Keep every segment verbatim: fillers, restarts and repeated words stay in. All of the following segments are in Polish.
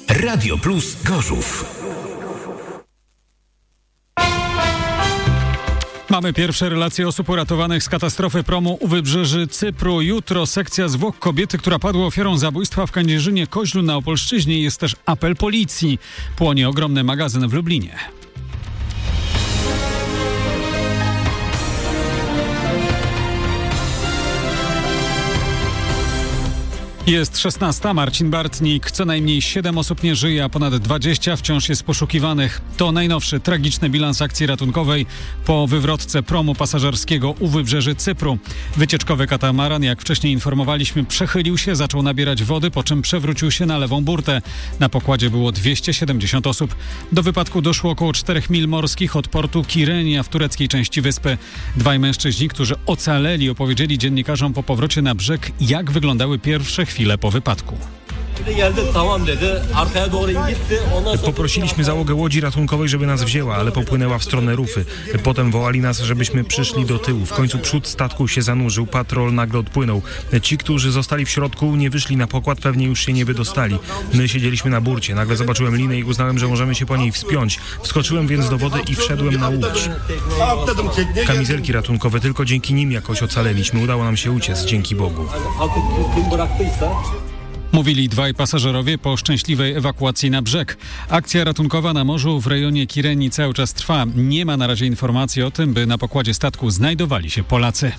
Radio Plus Gorzów. Mamy pierwsze relacje osób uratowanych z katastrofy promu u wybrzeży Cypru. Jutro sekcja zwłok kobiety, która padła ofiarą zabójstwa w Kędzierzynie-Koźlu na Opolszczyźnie. Jest też apel policji. Płonie ogromny magazyn w Lublinie. Jest szesnasta. Marcin Bartnik. Co najmniej siedem osób nie żyje, a ponad dwadzieścia wciąż jest poszukiwanych. To najnowszy tragiczny bilans akcji ratunkowej po wywrotce promu pasażerskiego u wybrzeży Cypru. Wycieczkowy katamaran, jak wcześniej informowaliśmy, przechylił się, zaczął nabierać wody, po czym przewrócił się na lewą burtę. Na pokładzie było dwieście siedemdziesiąt osób. Do wypadku doszło około czterech mil morskich od portu Kirenia w tureckiej części wyspy. Dwaj mężczyźni, którzy ocaleli, opowiedzieli dziennikarzom po powrocie na brzeg, jak wyglądały pierwsze chwile po wypadku. Poprosiliśmy załogę łodzi ratunkowej, żeby nas wzięła, ale popłynęła w stronę Rufy. Potem wołali nas, żebyśmy przyszli do tyłu. W końcu przód statku się zanurzył, patrol nagle odpłynął. Ci, którzy zostali w środku, nie wyszli na pokład, pewnie już się nie wydostali. My siedzieliśmy na burcie. Nagle zobaczyłem linę i uznałem, że możemy się po niej wspiąć. Wskoczyłem więc do wody i wszedłem na łódź. Kamizelki ratunkowe, tylko dzięki nim jakoś ocaleliśmy. Udało nam się uciec, dzięki Bogu. Mówili dwaj pasażerowie po szczęśliwej ewakuacji na brzeg. Akcja ratunkowa na morzu w rejonie Kireni cały czas trwa. Nie ma na razie informacji o tym, by na pokładzie statku znajdowali się Polacy.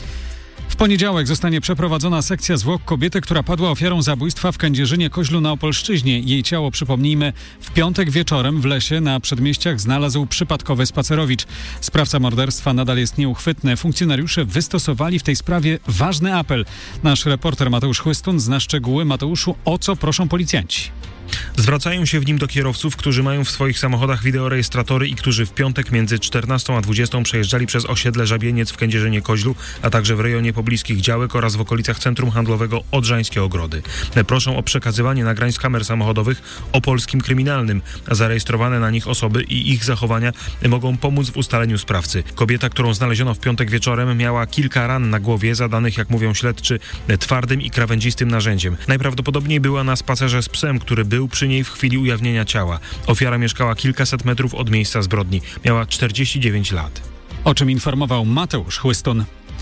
W poniedziałek zostanie przeprowadzona sekcja zwłok kobiety, która padła ofiarą zabójstwa w Kędzierzynie-Koźlu na Opolszczyźnie. Jej ciało, przypomnijmy, w piątek wieczorem w lesie na przedmieściach znalazł przypadkowy spacerowicz. Sprawca morderstwa nadal jest nieuchwytny. Funkcjonariusze wystosowali w tej sprawie ważny apel. Nasz reporter Mateusz Chłystun zna szczegóły. Mateuszu, o co proszą policjanci? Zwracają się w nim do kierowców, którzy mają w swoich samochodach wideorejestratory i którzy w piątek między czternastą a dwudziestą przejeżdżali przez osiedle Żabieniec w Kędzierzynie-Koźlu, a także w rejonie pobliskich działek oraz w okolicach centrum handlowego Odrzańskie Ogrody. Proszą o przekazywanie nagrań z kamer samochodowych o polskim kryminalnym. Zarejestrowane na nich osoby i ich zachowania mogą pomóc w ustaleniu sprawcy. Kobieta, którą znaleziono w piątek wieczorem, miała kilka ran na głowie, zadanych, jak mówią śledczy, twardym i krawędzistym narzędziem. Najprawdopodobniej była na spacerze z psem, który był Był przy niej w chwili ujawnienia ciała. Ofiara mieszkała kilkaset metrów od miejsca zbrodni. Miała czterdzieści dziewięć lat. O czym informował Mateusz Chłystun.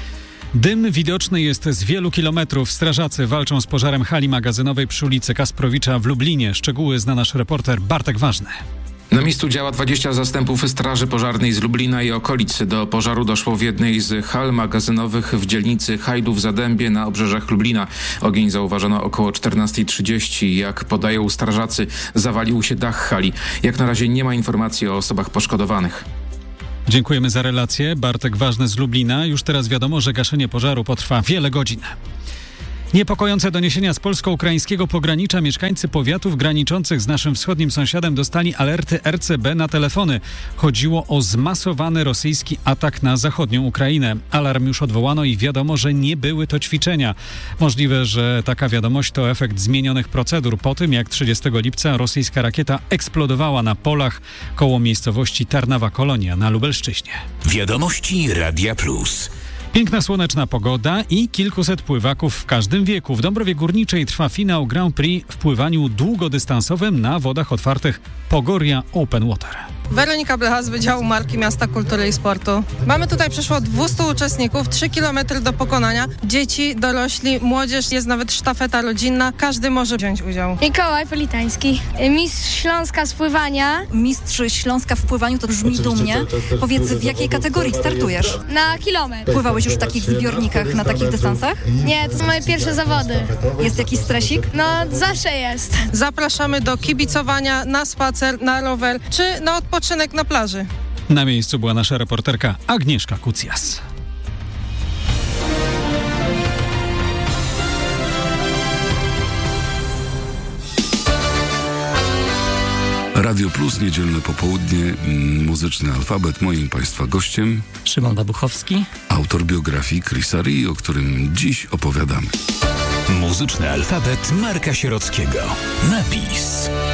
Dym widoczny jest z wielu kilometrów. Strażacy walczą z pożarem hali magazynowej przy ulicy Kasprowicza w Lublinie. Szczegóły zna nasz reporter Bartek Ważny. Na miejscu działa dwadzieścia zastępów Straży Pożarnej z Lublina i okolicy. Do pożaru doszło w jednej z hal magazynowych w dzielnicy Hajdów-Zadębie na obrzeżach Lublina. Ogień zauważono około czternastej trzydzieści. Jak podają strażacy, zawalił się dach hali. Jak na razie nie ma informacji o osobach poszkodowanych. Dziękujemy za relację. Bartek Ważny z Lublina. Już teraz wiadomo, że gaszenie pożaru potrwa wiele godzin. Niepokojące doniesienia z polsko-ukraińskiego pogranicza. Mieszkańcy powiatów graniczących z naszym wschodnim sąsiadem dostali alerty R C B na telefony. Chodziło o zmasowany rosyjski atak na zachodnią Ukrainę. Alarm już odwołano i wiadomo, że nie były to ćwiczenia. Możliwe, że taka wiadomość to efekt zmienionych procedur po tym, jak trzydziestego lipca rosyjska rakieta eksplodowała na polach koło miejscowości Tarnawa Kolonia na Lubelszczyźnie. Wiadomości Radia Plus. Piękna słoneczna pogoda i kilkuset pływaków w każdym wieku. W Dąbrowie Górniczej trwa finał Grand Prix w pływaniu długodystansowym na wodach otwartych Pogoria Open Water. Weronika Blecha z Wydziału Marki Miasta Kultury i Sportu. Mamy tutaj przeszło dwieście uczestników, trzy kilometry do pokonania. Dzieci, dorośli, młodzież, jest nawet sztafeta rodzinna. Każdy może wziąć udział. Mikołaj Politański, mistrz Śląska z pływania. Mistrz Śląska w pływaniu to brzmi dumnie. Powiedz, w jakiej kategorii startujesz? Na kilometr. Pływałeś już w takich zbiornikach, na takich dystansach? Nie, to są moje pierwsze zawody. Jest jakiś stresik? No, zawsze jest. Zapraszamy do kibicowania, na spacer, na rower, czy na odpoczynek na plaży. Na miejscu była nasza reporterka Agnieszka Kucjas. Radio Plus, niedzielne popołudnie, muzyczny alfabet. Moim Państwa gościem Szymon Babuchowski, autor biografii Chrisa Rii, o którym dziś opowiadamy. Muzyczny alfabet Marka Sierockiego. Napis.